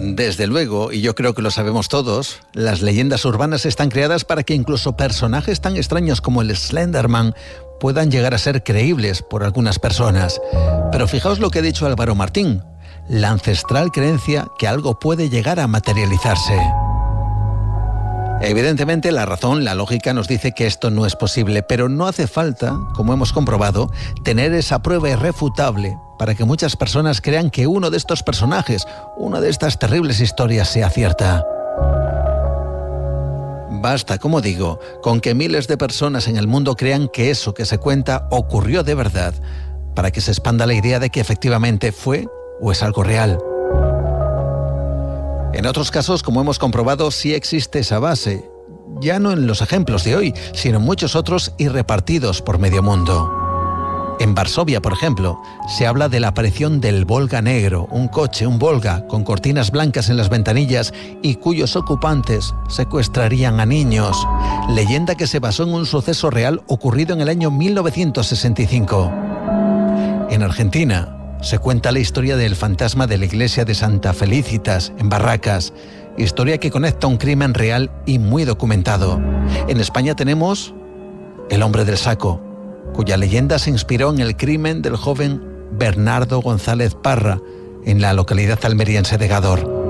Desde luego, y yo creo que lo sabemos todos, las leyendas urbanas están creadas para que incluso personajes tan extraños como el Slenderman puedan llegar a ser creíbles por algunas personas. Pero fijaos lo que ha dicho Álvaro Martín, la ancestral creencia que algo puede llegar a materializarse. Evidentemente la razón, la lógica nos dice que esto no es posible, pero no hace falta, como hemos comprobado, tener esa prueba irrefutable para que muchas personas crean que uno de estos personajes, una de estas terribles historias sea cierta. Basta, como digo, con que miles de personas en el mundo crean que eso que se cuenta ocurrió de verdad, para que se expanda la idea de que efectivamente fue o es algo real. En otros casos, como hemos comprobado, sí existe esa base, ya no en los ejemplos de hoy, sino en muchos otros y repartidos por medio mundo. En Varsovia, por ejemplo, se habla de la aparición del Volga negro, un coche, un Volga, con cortinas blancas en las ventanillas y cuyos ocupantes secuestrarían a niños. Leyenda que se basó en un suceso real ocurrido en el año 1965. En Argentina, se cuenta la historia del fantasma de la iglesia de Santa Felicitas, en Barracas, historia que conecta un crimen real y muy documentado. En España tenemos el hombre del saco, cuya leyenda se inspiró en el crimen del joven Bernardo González Parra, en la localidad almeriense de Gádor.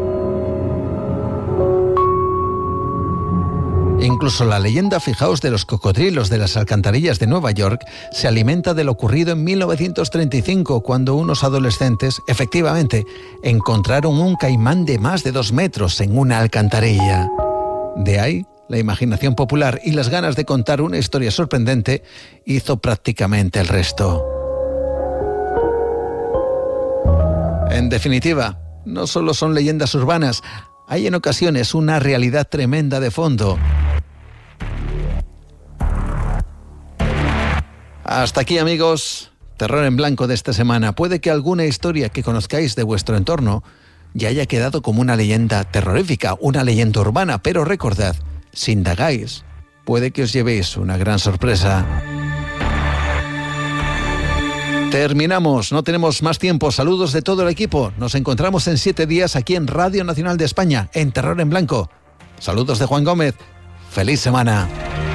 Incluso la leyenda, fijaos, de los cocodrilos de las alcantarillas de Nueva York se alimenta de lo ocurrido en 1935, cuando unos adolescentes, efectivamente, encontraron un caimán de más de 2 metros en una alcantarilla. De ahí, la imaginación popular y las ganas de contar una historia sorprendente hizo prácticamente el resto. En definitiva, no solo son leyendas urbanas, hay en ocasiones una realidad tremenda de fondo. Hasta aquí, amigos, Terror en Blanco de esta semana. Puede que alguna historia que conozcáis de vuestro entorno ya haya quedado como una leyenda terrorífica, una leyenda urbana, pero recordad, si indagáis, puede que os llevéis una gran sorpresa. Terminamos, no tenemos más tiempo. Saludos de todo el equipo. Nos encontramos en 7 días aquí en Radio Nacional de España, en Terror en Blanco. Saludos de Juan Gómez. ¡Feliz semana!